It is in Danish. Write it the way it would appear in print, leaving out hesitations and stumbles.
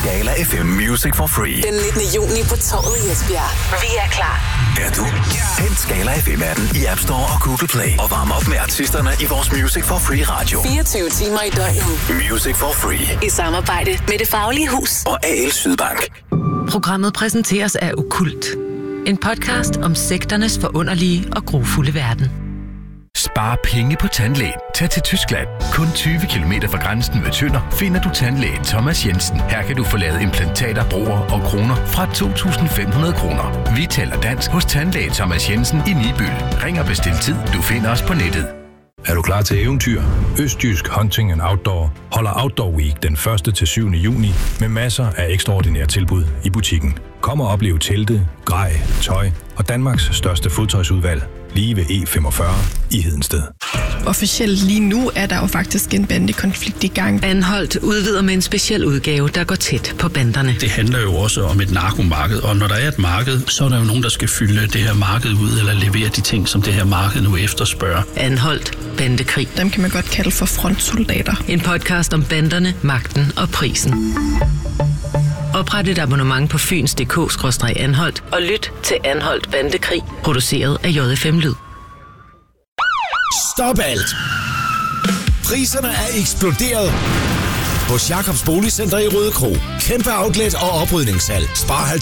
Skala FM Music for Free. Den 19. juni på Torvet i Esbjerg. Vi er klar. Er du? Hent Skala FM-appen i App Store og Google Play. Og varm op med artisterne i vores Music for Free radio. 24 timer i døgnet. Music for Free. I samarbejde med Det Faglige Hus. Og AL Sydbank. Programmet præsenteres af Okkult. En podcast om sekternes forunderlige og grufulde verden. Spar penge på tandlægen. Tag til Tyskland. Kun 20 km fra grænsen ved Tønder finder du tandlæge Thomas Jensen. Her kan du få lavet implantater, broer og kroner fra 2.500 kroner. Vi taler dansk hos tandlæge Thomas Jensen i Nibyl. Ring og bestil tid. Du finder os på nettet. Er du klar til eventyr? Østjysk Hunting and Outdoor holder Outdoor Week den 1. til 7. juni med masser af ekstraordinære tilbud i butikken. Kom og oplev telte, grej, tøj og Danmarks største fodtøjsudvalg lige ved E45 i Hedensted. Officielt lige nu er der jo faktisk en bandekonflikt i gang. Anholdt udvider med en speciel udgave, der går tæt på banderne. Det handler jo også om et narkomarked, og når der er et marked, så er der jo nogen, der skal fylde det her marked ud, eller levere de ting, som det her marked nu efterspørger. Anholdt bandekrig. Dem kan man godt kalde for frontsoldater. En podcast om banderne, magten og prisen. Opret et abonnement på fyns.dk/anholdt og lyt til Anholdt Bandekrig, produceret af JFM Lyd. Stop alt! Priserne er eksploderet hos Jacobs Boligcenter i Rødekro. Kæmpe outlet og oprydningssalg. Spar